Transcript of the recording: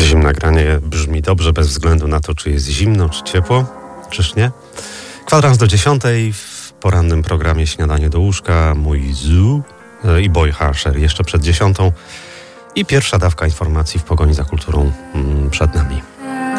Nagranie brzmi dobrze, bez względu na to, czy jest zimno, czy ciepło, czyż nie? 9:45 w porannym programie Śniadanie do łóżka, mój Zoo i Boy Harsher jeszcze przed 10:00 i pierwsza dawka informacji w pogoni za kulturą przed nami.